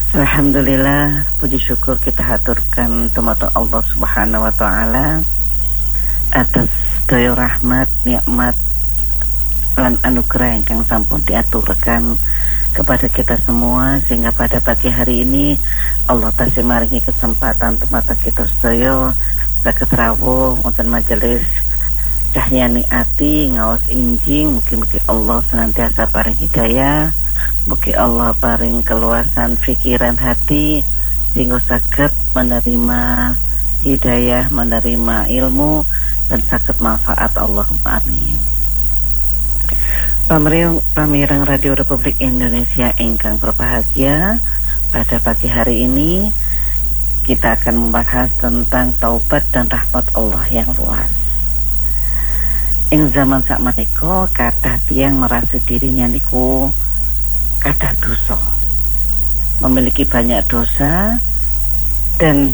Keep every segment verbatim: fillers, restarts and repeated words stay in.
Alhamdulillah, puji syukur kita haturkan dumateng Allah Subhanahu wa taala atas daya rahmat, nikmat lan anugerah ingkang sampun diaturkan kepada kita semua, sehingga pada pagi hari ini Allah tasih maringi kesempatan dumateng kita sedaya saged rawuh wonten majelis cahyani ati ngaos injing. Mugi-mugi Allah senantiasa paring hidayah, mugi Allah paring keluasan pikiran hati sehingga saged menerima hidayah, menerima ilmu dan saged manfaat. Allahumma amin. Pamirang, pamirang Radio Republik Indonesia ingkang berbahagia, pada pagi hari ini kita akan membahas tentang taubat dan rahmat Allah yang luas. Ing zaman sakmenika kathah tiyang merasa dirinya niku kathah dosa, memiliki banyak dosa dan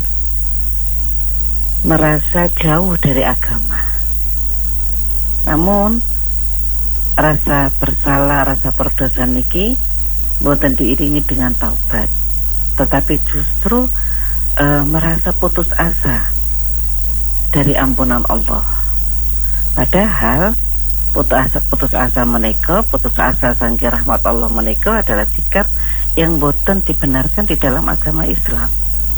merasa jauh dari agama. Namun rasa bersalah, rasa berdosa niki boten diiringi dengan taubat, tetapi justru e, merasa putus asa dari ampunan Allah. Padahal putus asa, putus asa menika, putus asa sangki rahmat Allah menika adalah sikap yang boten dibenarkan di dalam agama Islam.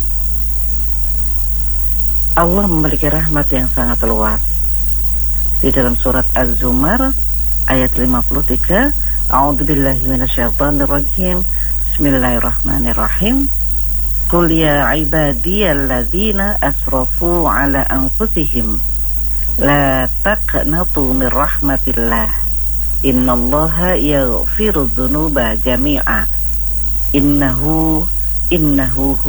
Allah memiliki rahmat yang sangat luas. Di dalam surat Az-Zumar ayat lima puluh tiga, A'udzubillahi minasyaitonirrajim, Bismillahirrahmanirrahim. Qul ya ibadiyalladzina asrafu ala anfusihim la taqnatu min rahmatillah, innallaha yaghfiru dzunuba jami'a, innahu innahu